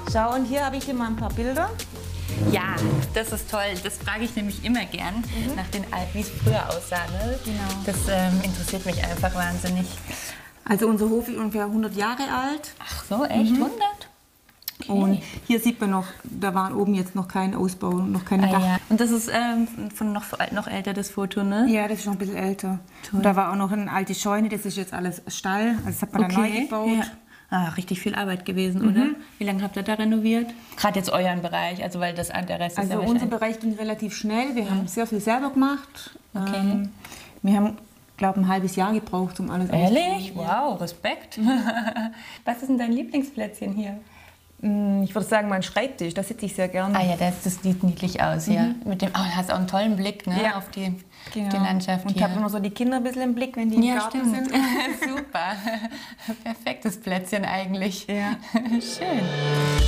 Schau, und hier habe ich dir mal ein paar Bilder. Ja, das ist toll. Das frage ich nämlich immer gern, nach den Alten, wie es früher aussah. Ne? Genau. Das interessiert mich einfach wahnsinnig. Also unser Hof ist ungefähr 100 Jahre alt. Ach so, echt? 100? Okay. Und hier sieht man noch, da war oben jetzt noch kein Ausbau, noch keine Dach. Ja. Und das ist von noch älter, das Foto, ne? Ja, das ist schon ein bisschen älter. Toll. Und da war auch noch eine alte Scheune, das ist jetzt alles Stall. Also das hat man dann neu gebaut. Ja. Ah, richtig viel Arbeit gewesen, oder? Wie lange habt ihr da renoviert? Gerade jetzt euren Bereich, also weil der Rest ist Also ja unser Bereich ging relativ schnell. Wir haben sehr viel selber gemacht. Okay. Wir haben, glaube ich, ein halbes Jahr gebraucht, um alles Ehrlich? Wow, Respekt. Was ist denn dein Lieblingsplätzchen hier? Ich würde sagen, mein Schreibtisch, da sitze ich sehr gerne. Ah ja, das sieht niedlich aus, ja. Mit dem, du hast auch einen tollen Blick, ne, Ja. auf die Genau. Landschaft Und ich hier. habe immer so die Kinder ein bisschen im Blick, wenn die im Garten sind. Super. Perfektes Plätzchen eigentlich. Ja. Schön.